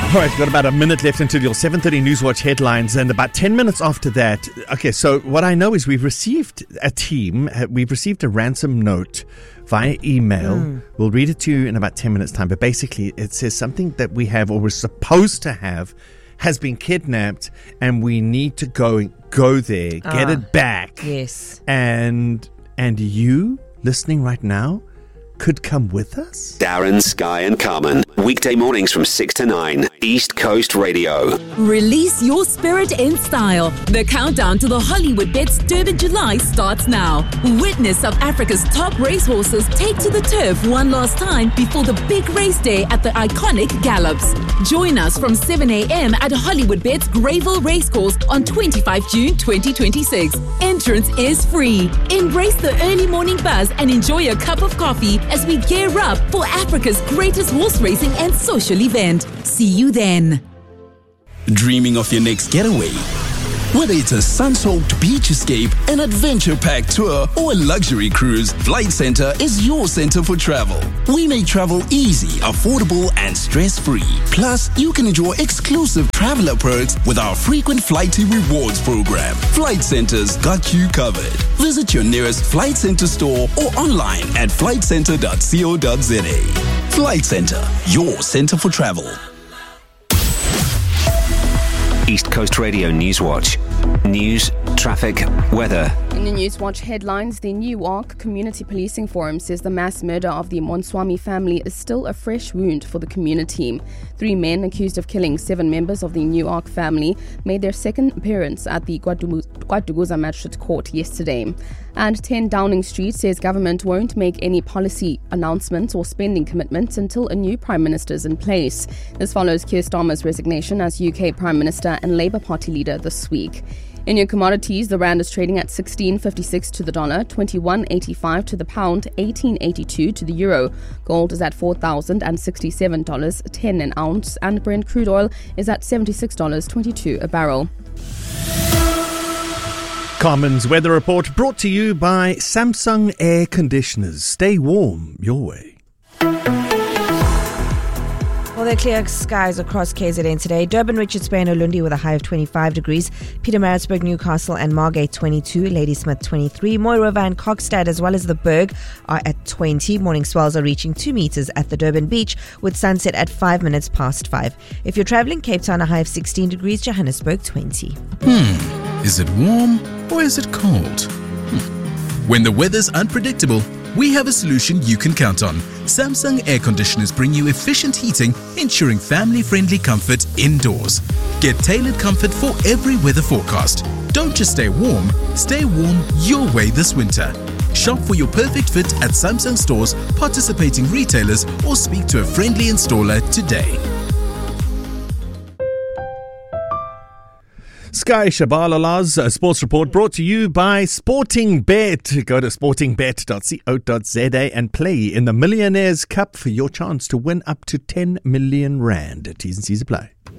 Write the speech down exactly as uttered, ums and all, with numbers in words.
All right, we've got about a minute left until your seven thirty Newswatch headlines, and about ten minutes after that. Okay, so what I know is we've received a team, we've received a ransom note via email. Mm. We'll read it to you in about ten minutes' time, but basically it says something that we have or we're supposed to have has been kidnapped, and we need to go go there, ah, get it back. Yes. And and you, listening right now, could come with us? Darren, Sky and Carmen. Weekday mornings from six to nine. East Coast Radio. Release your spirit in style. The countdown to the Hollywoodbets Durban July starts now. Witness South Africa's top racehorses take to the turf one last time before the big race day at the iconic Gallops. Join us from seven a.m. at Hollywoodbets Greyville Racecourse on the twenty-fifth of June twenty twenty-six. Entrance is free. Embrace the early morning buzz and enjoy a cup of coffee as we gear up for Africa's greatest horse racing and social event. See you then. Dreaming of your next getaway? Whether it's a sun-soaked beach escape, an adventure-packed tour, or a luxury cruise, Flight Centre is your centre for travel. We make travel easy, affordable, and stress-free. Plus, you can enjoy exclusive traveler perks with our frequent Flighty Rewards program. Flight Centre's got you covered. Visit your nearest Flight Centre store or online at flight centre dot co dot za. Flight Centre, your centre for travel. East Coast Radio Newswatch. News, traffic, weather. In the Newswatch headlines, the Newark Community Policing Forum says the mass murder of the Monswami family is still a fresh wound for the community. Three men accused of killing seven members of the Newark family made their second appearance at the KwaDukuza Magistrate Court yesterday. And ten Downing Street says government won't make any policy announcements or spending commitments until a new Prime Minister is in place. This follows Keir Starmer's resignation as U K Prime Minister and Labour Party leader this week. In your commodities, the rand is trading at sixteen fifty-six to the dollar, twenty-one eighty-five to the pound, eighteen eighty-two to the euro. Gold is at four thousand sixty-seven dollars ten an ounce, and Brent crude oil is at seventy-six dollars twenty-two a barrel. Carmen's weather report brought to you by Samsung Air Conditioners. Stay warm your way. Well, there are clear skies across K Z N today. Durban, Richards Bay and Ulundi with a high of twenty-five degrees. Pietermaritzburg, Newcastle and Margate twenty-two. Ladysmith twenty-three. Moy River and Kokstad as well as the Berg are at twenty. Morning swells are reaching two metres at the Durban beach with sunset at five minutes past five. If you're travelling, Cape Town a high of sixteen degrees. Johannesburg twenty. Hmm. Is it warm or is it cold? Hmm. When the weather's unpredictable, we have a solution you can count on. Samsung Air Conditioners bring you efficient heating, ensuring family-friendly comfort indoors. Get tailored comfort for every weather forecast. Don't just stay warm, stay warm your way this winter. Shop for your perfect fit at Samsung stores, participating retailers, or speak to a friendly installer today. Sky Shabalala's uh, sports report brought to you by Sporting Bet. Go to sporting bet dot co dot za and play in the Millionaires Cup for your chance to win up to ten million rand. T's and C's apply.